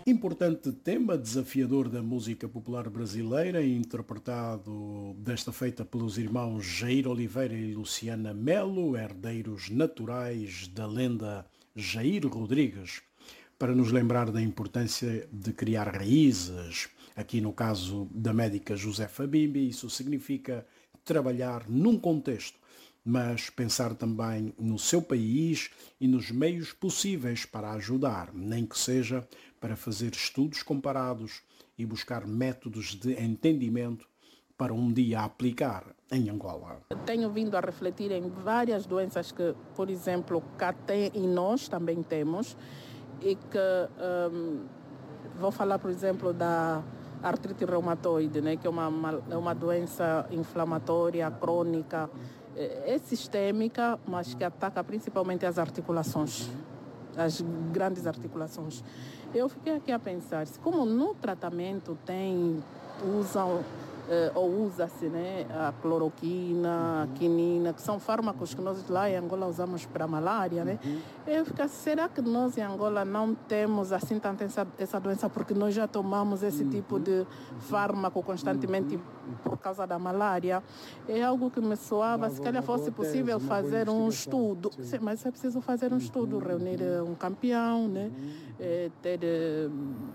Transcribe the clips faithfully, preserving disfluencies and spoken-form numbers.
Importante tema desafiador da música popular brasileira, interpretado desta feita pelos irmãos Jair Oliveira e Luciana Melo, herdeiros naturais da lenda Jair Rodrigues, para nos lembrar da importância de criar raízes. Aqui no caso da médica Josefa Bimbi, isso significa trabalhar num contexto, mas pensar também no seu país e nos meios possíveis para ajudar, nem que seja para fazer estudos comparados e buscar métodos de entendimento para um dia aplicar em Angola. Tenho vindo a refletir em várias doenças que, por exemplo, cá tem e nós também temos, e que um, vou falar, por exemplo, da artrite reumatoide, né, que é uma, uma, é uma doença inflamatória crônica, é sistêmica, mas que ataca principalmente as articulações, as grandes articulações. Eu fiquei aqui a pensar, como no tratamento tem, usam eh, ou usa-se, né, a cloroquina, a quinina, que são fármacos que nós lá em Angola usamos para a malária, né? Eu fico, será que nós em Angola não temos assim tanta essa, essa doença porque nós já tomamos esse tipo de fármaco constantemente por causa da malária? É algo que me soava, se calhar fosse possível fazer um estudo, sim, mas é preciso fazer um estudo, reunir um campeão, né? É, ter eh,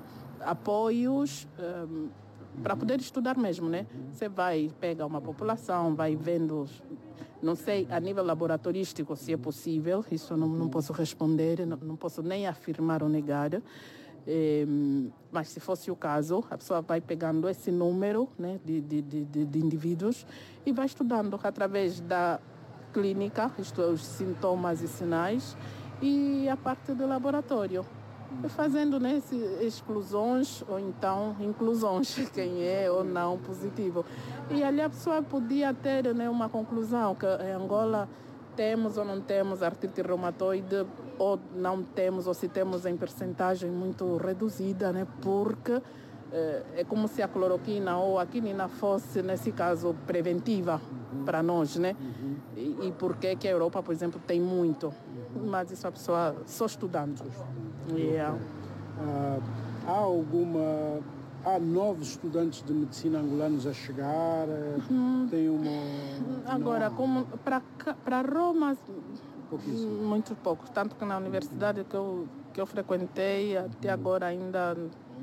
apoios eh, para poder estudar mesmo, né? Você vai, pega uma população, vai vendo, não sei, a nível laboratorístico se é possível, isso eu não, não posso responder, não, não posso nem afirmar ou negar, é, mas se fosse o caso, a pessoa vai pegando esse número, né, de, de, de, de indivíduos e vai estudando através da clínica, isto é, os sintomas e sinais, e a parte do laboratório. Fazendo, né, exclusões ou então inclusões, quem é ou não positivo. E ali a pessoa podia ter, né, uma conclusão, que em Angola temos ou não temos artrite reumatoide, ou não temos, ou se temos em percentagem muito reduzida, né, porque eh, é como se a cloroquina ou a quinina fosse, nesse caso, preventiva para nós, né? E, e por que que a Europa, por exemplo, tem muito? Mas isso a pessoa só estudando. Yeah. Uh, há alguma... Há novos estudantes de medicina angolanos a chegar? Uhum. Tem uma... Agora, Não. como para Roma, muito pouco. Tanto que na universidade que eu, que eu frequentei, até agora ainda,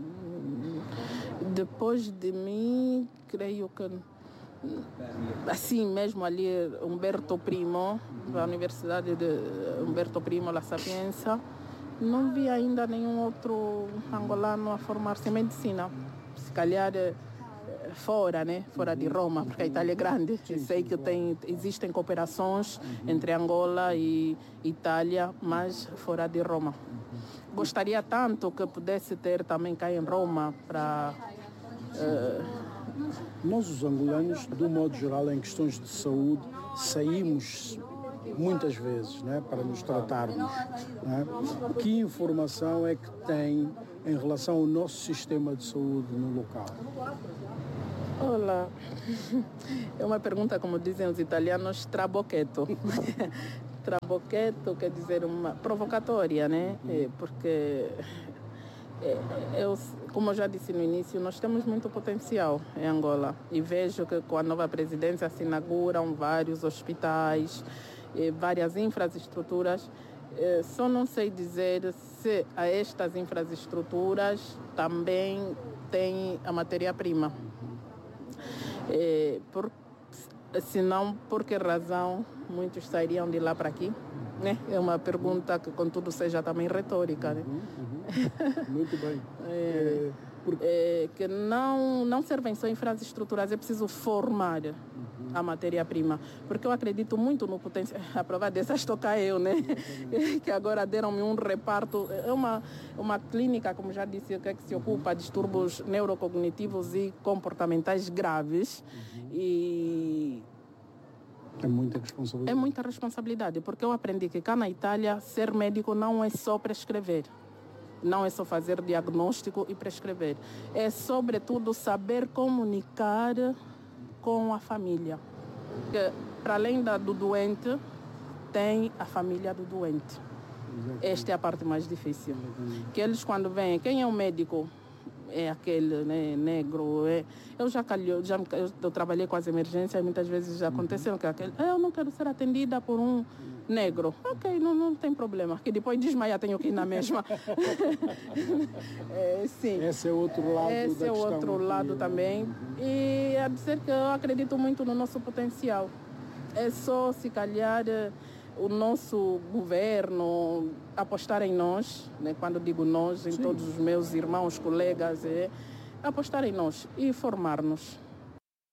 depois de mim, creio que assim mesmo ali, Humberto Primo, da Universidade de Humberto Primo, La Sapienza, não vi ainda nenhum outro angolano a formar-se em medicina. Se calhar fora, né? Fora de Roma, porque a Itália é grande. Eu sei que tem, existem cooperações entre Angola e Itália, mas fora de Roma. Gostaria tanto que pudesse ter também cá em Roma para... Uh... Nós, os angolanos, de um modo geral, em questões de saúde, saímos muitas vezes, né, para nos tratarmos. Né? Que informação é que tem em relação ao nosso sistema de saúde no local? Olá, é uma pergunta, como dizem os italianos, trabocchetto. Trabocchetto quer dizer uma provocatória, né? É, porque, eu, como eu já disse no início, nós temos muito potencial em Angola. E vejo que com a nova presidência se inauguram vários hospitais, várias infraestruturas. Só não sei dizer se a estas infraestruturas também tem a matéria-prima. É, por, se não, por que razão muitos sairiam de lá para aqui? Né? É uma pergunta que, contudo, seja também retórica. Né? Uhum, uhum. Muito bem. É, é, por... é, que não, não servem só infraestruturas, é preciso formar uhum. a matéria-prima. Porque eu acredito muito no potencial. A prova dessas toca eu, né? Que agora deram-me um reparto. É uma, uma clínica, como já disse, que, é que se ocupa de distúrbios neurocognitivos e comportamentais graves. Uhum. E... É muita responsabilidade. É muita responsabilidade, porque eu aprendi que cá na Itália, ser médico não é só prescrever. Não é só fazer diagnóstico e prescrever. É, sobretudo, saber comunicar com a família. Porque, para além da, do doente, tem a família do doente. Esta é a parte mais difícil. Que eles quando vêm, quem é o médico? É aquele, né, negro. É... Eu já calhou, já eu, eu trabalhei com as emergências, muitas vezes já aconteceu que aquele, eu não quero ser atendida por um negro. Ok, não, não tem problema. Que depois desmaia, tenho que ir na mesma. É, sim. Esse é outro lado Esse da é questão outro aqui. lado também. E a dizer que eu acredito muito no nosso potencial. É só, se calhar, o nosso governo apostar em nós, né? Quando digo nós, em Sim. todos os meus irmãos, colegas, é apostar em nós e formar-nos.